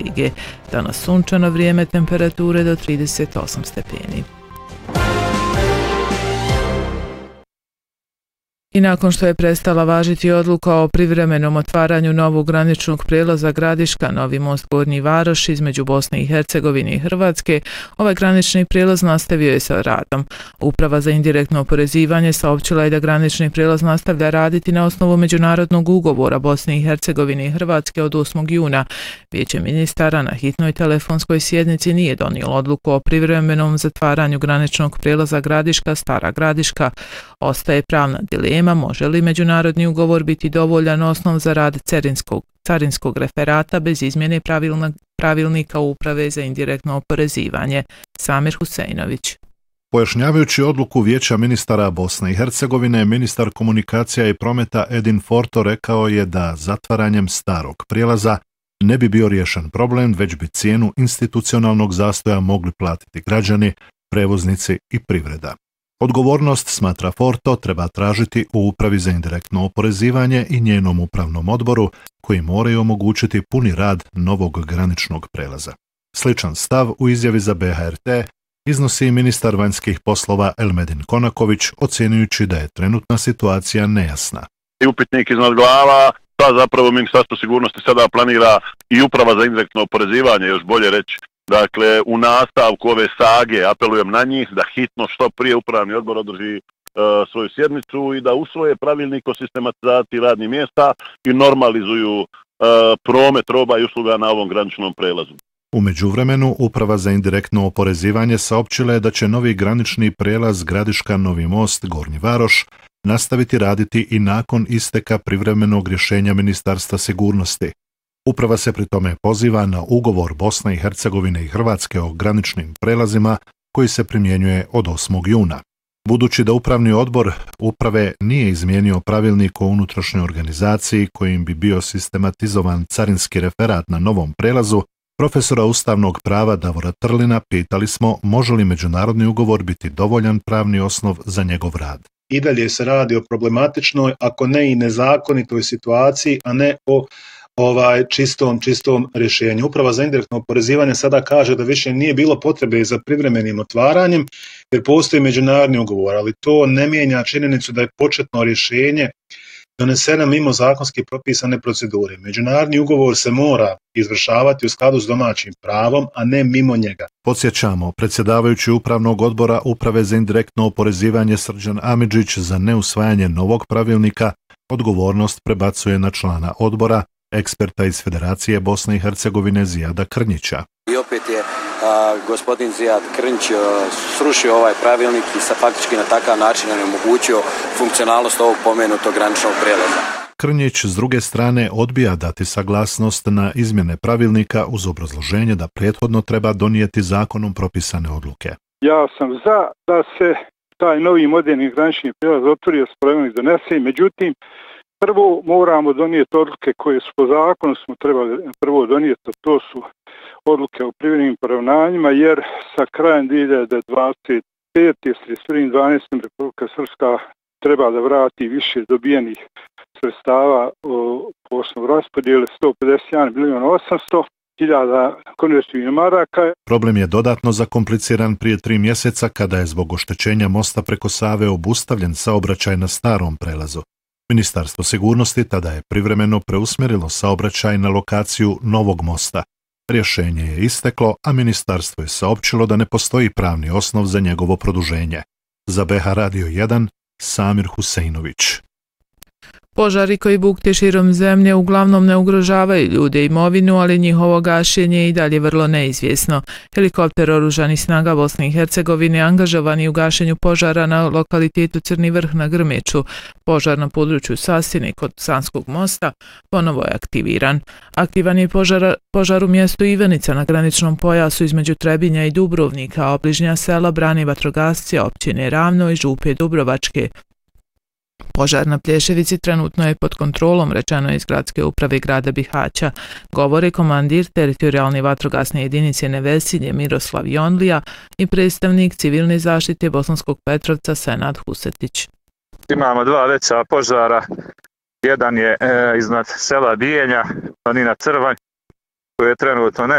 lige. Danas sunčano vrijeme, temperature do 38 stepeni. I nakon što je prestala važiti odluka o privremenom otvaranju novog graničnog prijelaza Gradiška, Novi Most Gornji Varoš između Bosne i Hercegovine i Hrvatske, ovaj granični prijelaz nastavio je sa radom. Uprava za indirektno oporezivanje saopćila je da granični prijelaz nastavlja raditi na osnovu međunarodnog ugovora Bosne i Hercegovine i Hrvatske od 8. juna. Vijeće ministara na hitnoj telefonskoj sjednici nije donijelo odluku o privremenom zatvaranju graničnog prijelaza Gradiška, Stara Gradiška. Ostaje pravna dilema može li međunarodni ugovor biti dovoljan osnov za rad carinskog referata bez izmjene pravilnika Uprave za indirektno oporezivanje. Samir Huseinović. Pojašnjavajući odluku Vijeća ministara Bosne i Hercegovine, ministar komunikacija i prometa Edin Forto rekao je da zatvaranjem starog prijelaza ne bi bio riješen problem, već bi cijenu institucionalnog zastoja mogli platiti građani, prevoznici i privreda. Odgovornost, smatra Forto, treba tražiti u Upravi za indirektno oporezivanje i njenom upravnom odboru, koji moraju omogućiti puni rad novog graničnog prelaza. Sličan stav u izjavi za BHRT iznosi i ministar vanjskih poslova Elmedin Konaković, ocjenjujući da je trenutna situacija nejasna. I upitnik iznad glava, šta zapravo Ministarstvo sigurnosti sada planira i Uprava za indirektno oporezivanje, još bolje reći. Dakle, u nastavku ove sage apelujem na njih da hitno što prije upravni odbor održi svoju sjednicu i da usvoje pravilnik o sistematizaciji radnih mjesta i normalizuju promet roba i usluga na ovom graničnom prelazu. U međuvremenu, Uprava za indirektno oporezivanje saopćila je da će novi granični prijelaz Gradiška Novi Most Gornji Varoš nastaviti raditi i nakon isteka privremenog rješenja Ministarstva sigurnosti. Uprava se pri tome poziva na ugovor Bosne i Hercegovine i Hrvatske o graničnim prelazima koji se primjenjuje od 8. juna. Budući da upravni odbor uprave nije izmijenio pravilnik o unutrašnjoj organizaciji kojim bi bio sistematizovan carinski referat na novom prelazu, profesora ustavnog prava Davora Trlina pitali smo može li međunarodni ugovor biti dovoljan pravni osnov za njegov rad. I dalje se radi o problematičnoj, ako ne i nezakonitoj situaciji, a ne o čistom rješenju. Uprava za indirektno oporezivanje sada kaže da više nije bilo potrebe za privremenim otvaranjem jer postoji međunarodni ugovor, ali to ne mijenja činjenicu da je početno rješenje doneseno mimo zakonski propisane procedure. Međunarodni ugovor se mora izvršavati u skladu s domaćim pravom, a ne mimo njega. Podsjećamo, predsjedavajući upravnog odbora Uprave za indirektno oporezivanje Srđan Amidžić za neusvajanje novog pravilnika odgovornost prebacuje na člana odbora, eksperta iz Federacije Bosne i Hercegovine Zijada Krnjića. I opet je gospodin Zijad Krnjić srušio ovaj pravilnik i faktički na takav način onemogućio funkcionalnost ovog pomenutog graničnog prijelaza. Krnjić s druge strane odbija dati saglasnost na izmjene pravilnika uz obrazloženje da prethodno treba donijeti zakonom propisane odluke. Ja sam za da se taj novi moderni granični prijelaz otvori, pravilnik donese, međutim prvo moramo donijeti odluke koje su po zakonu smo trebali prvo donijeti, a to su odluke o privremenim poravnanjima, jer sa krajem 2025. s 31.12. Republika Srpska treba da vrati više dobijenih sredstava po osnovu raspodjele 151.800.000 konvertibilnih maraka. Problem je dodatno zakompliciran prije 3 mjeseca kada je zbog oštećenja mosta preko Save obustavljen saobraćaj na starom prelazu. Ministarstvo sigurnosti tada je privremeno preusmjerilo saobraćaj na lokaciju novog mosta. Rješenje je isteklo, a ministarstvo je saopćilo da ne postoji pravni osnov za njegovo produženje. Za BH Radio 1, Samir Huseinović. Požari koji bukte širom zemlje uglavnom ne ugrožavaju ljude i imovinu, ali njihovo gašenje je i dalje vrlo neizvjesno. Helikopter oružanih snaga Bosne i Hercegovine angažovan je u gašenju požara na lokalitetu Crni Vrh na Grmeču. Požar na području Sasine kod Sanskog mosta ponovo je aktiviran. Aktivan je požar u mjestu Ivenica na graničnom pojasu između Trebinja i Dubrovnika, a obližnja sela brane vatrogasci općine Ravno i Župe Dubrovačke. Požar na Plješevici trenutno je pod kontrolom, rečeno je iz gradske uprave grada Bihaća. Govori komandir teritorijalne vatrogasne jedinice Nevesinje Miroslav Jonlija i predstavnik civilne zaštite Bosanskog Petrovca Senad Husetić. Imamo 2 veća požara. Jedan je iznad sela Bijenja, planina Crvanj, koji je trenutno